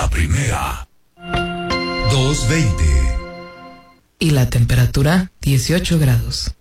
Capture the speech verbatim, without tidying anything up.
primera. dos veinte. Y la temperatura, dieciocho grados.